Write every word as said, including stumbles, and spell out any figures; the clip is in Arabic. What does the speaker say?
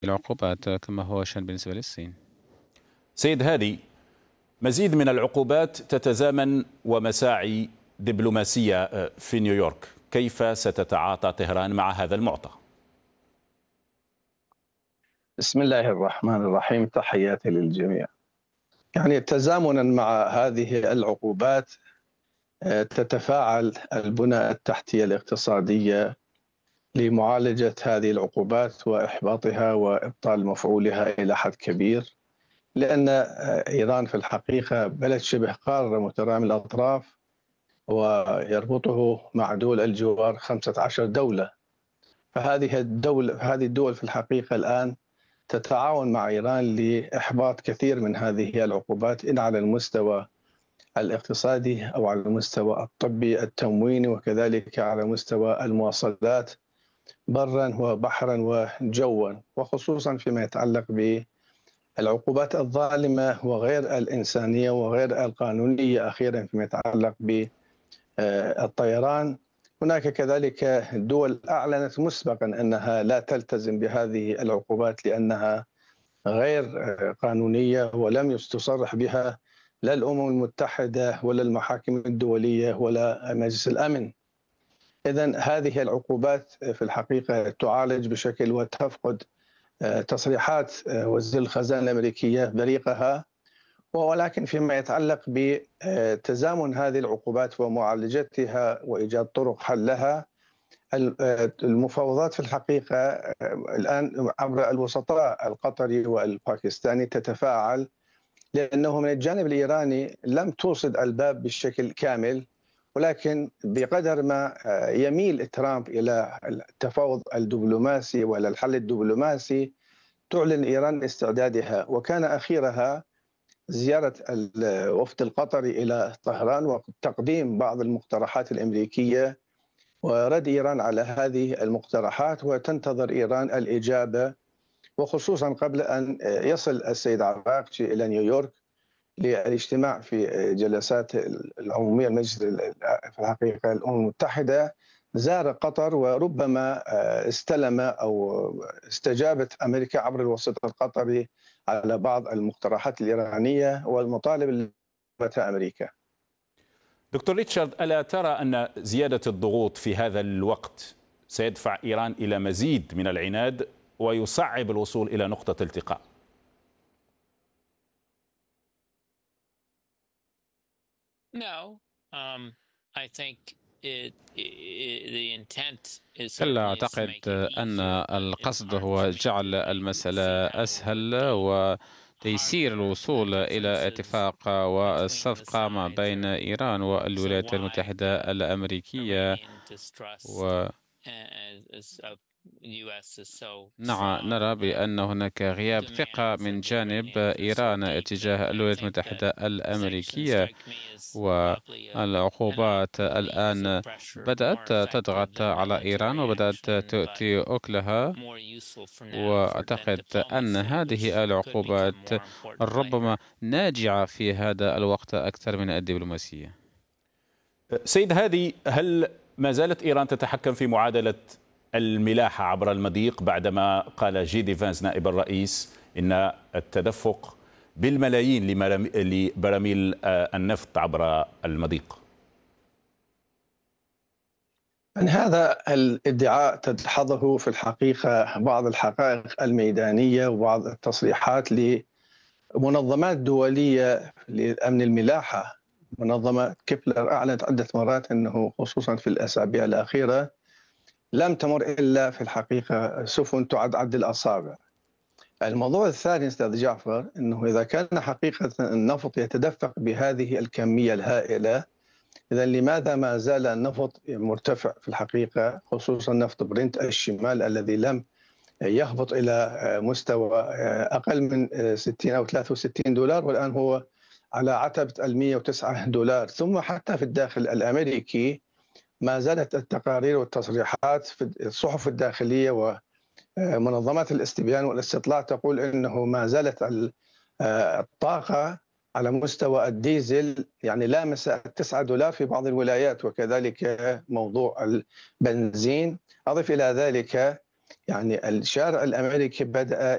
العقوبات كما هو شأن بالنسبة للصين. سيد هادي، مزيد من العقوبات تتزامن ومساعي دبلوماسية في نيويورك، كيف ستتعاطى طهران مع هذا المعطى؟ بسم الله الرحمن الرحيم، تحياتي للجميع. يعني تزامنا مع هذه العقوبات تتفاعل البنى التحتية الاقتصادية لمعالجة هذه العقوبات وإحباطها وإبطال مفعولها إلى حد كبير، لأن إيران في الحقيقة بلد شبه قارة مترامي الأطراف، ويربطه مع دول الجوار خمسة عشر دولة. فهذه الدولة هذه الدول في الحقيقة الآن تتعاون مع إيران لإحباط كثير من هذه العقوبات، إن على المستوى الاقتصادي أو على المستوى الطبي التمويني، وكذلك على مستوى المواصلات برا وبحرا وجوا، وخصوصا فيما يتعلق بالعقوبات الظالمة وغير الإنسانية وغير القانونية أخيرا فيما يتعلق بالطيران. هناك كذلك دول أعلنت مسبقا أنها لا تلتزم بهذه العقوبات لأنها غير قانونية ولم يستصرح بها لا الأمم المتحدة ولا المحاكم الدولية ولا مجلس الأمن. إذن هذه العقوبات في الحقيقة تعالج بشكل وتفقد تصريحات وزير الخزانة الأمريكية بريقها، ولكن فيما يتعلق بتزامن هذه العقوبات ومعالجتها وإيجاد طرق حلها، المفاوضات في الحقيقة الآن عبر الوسطاء القطري والباكستاني تتفاعل، لأنه من الجانب الإيراني لم توصد الباب بالشكل كامل، ولكن بقدر ما يميل ترامب إلى التفاوض الدبلوماسي وإلى الحل الدبلوماسي تعلن إيران استعدادها. وكان أخيرها زيارة الوفد القطري إلى طهران وتقديم بعض المقترحات الأمريكية ورد إيران على هذه المقترحات، وتنتظر إيران الإجابة، وخصوصا قبل أن يصل السيد عراقجي إلى نيويورك للاجتماع في جلسات العمومية المجلس في الحقيقة الأمم المتحدة. زار قطر، وربما استلم أو استجابت أمريكا عبر الوسيط القطري على بعض المقترحات الإيرانية والمطالب التي أمريكا. دكتور ريتشارد، ألا ترى أن زيادة الضغوط في هذا الوقت سيدفع إيران إلى مزيد من العناد ويصعب الوصول إلى نقطة التقاء؟ No, um, I think it, it, the intent is كلا، certainly is to أعتقد make it أن easier, but القصد it's hard هو for me to جعل predict المسألة exactly how long أسهل it will take. وتيسير الوصول إلى اتفاق والصفقة ما بين إيران والولايات المتحدة الأمريكية. و نعم، نرى بأن هناك غياب ثقة من جانب إيران اتجاه الولايات المتحدة الأمريكية، والعقوبات الآن بدأت تضغط على إيران وبدأت تؤتي أكلها. وأعتقد أن هذه العقوبات ربما ناجعة في هذا الوقت أكثر من الدبلوماسية. سيد هادي، هل ما زالت إيران تتحكم في معادلة الملاحة عبر المضيق بعدما قال جي دي فانس نائب الرئيس إن التدفق بالملايين لبراميل النفط عبر المضيق؟ من هذا الادعاء تدحضه في الحقيقة بعض الحقائق الميدانية وبعض التصريحات لمنظمات دولية لأمن الملاحة. منظمة كيبلر أعلنت عدة مرات أنه خصوصا في الأسابيع الأخيرة لم تمر إلا في الحقيقة سفن تعد عد الأصابع. الموضوع الثاني أستاذ جعفر، أنه إذا كان حقيقة النفط يتدفق بهذه الكمية الهائلة، إذا لماذا ما زال النفط مرتفع في الحقيقة، خصوصا نفط برنت الشمال الذي لم يهبط إلى مستوى أقل من ستين أو ثلاثة وستين دولار، والآن هو على عتبة المئة وتسعة دولار. ثم حتى في الداخل الأمريكي ما زالت التقارير والتصريحات في الصحف الداخلية ومنظمات الاستبيان والاستطلاع تقول أنه ما زالت الطاقة على مستوى الديزل يعني لامس تسعة دولار في بعض الولايات، وكذلك موضوع البنزين. أضف إلى ذلك يعني الشارع الأمريكي بدأ